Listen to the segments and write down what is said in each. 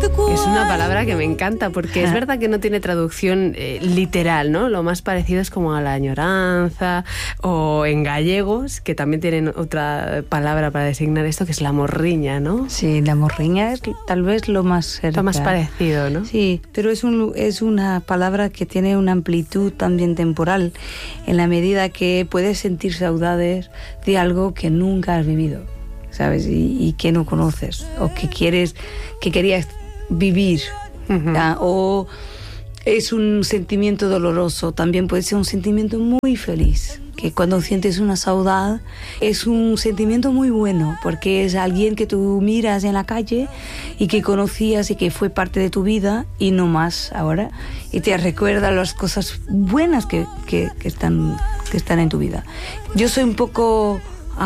Es una palabra que me encanta porque es verdad que no tiene traducción literal, ¿no? Lo más parecido es como a la añoranza, o en gallegos, que también tienen otra palabra para designar esto, que es la morriña, ¿no? Sí, la morriña es tal vez lo más cerca. Lo más parecido, ¿no? Sí, pero es una palabra que tiene una amplitud también temporal, en la medida que puedes sentir saudades de algo que nunca has vivido, ¿sabes? Y que no conoces, o que querías vivir. O es un sentimiento doloroso, también puede ser un sentimiento muy feliz, que cuando sientes una saudade es un sentimiento muy bueno, porque es alguien que tú miras en la calle y que conocías y que fue parte de tu vida y no más ahora, y te recuerda las cosas buenas que están en tu vida. Yo soy un poco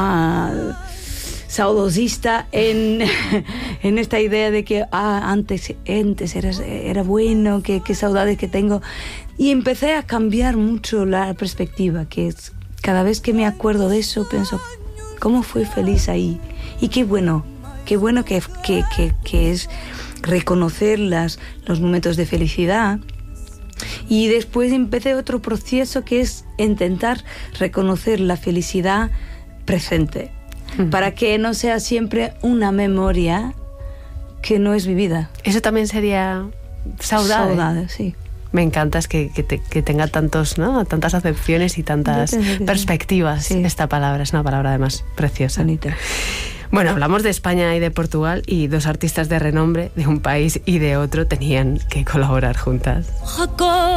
saudosista en esta idea de que antes era bueno, que saudades que tengo, y empecé a cambiar mucho la perspectiva, que es cada vez que me acuerdo de eso pienso cómo fui feliz ahí, y qué bueno que es reconocer los momentos de felicidad. Y después empecé otro proceso que es intentar reconocer la felicidad presente, para que no sea siempre una memoria que no es vivida. Eso también sería saudade. Saudade, sí. Me encanta, es que tenga tantas acepciones y tantas perspectivas. Sí. Esta palabra es una palabra además preciosa. Bonita. Bueno, hablamos de España y de Portugal, y dos artistas de renombre de un país y de otro tenían que colaborar juntas.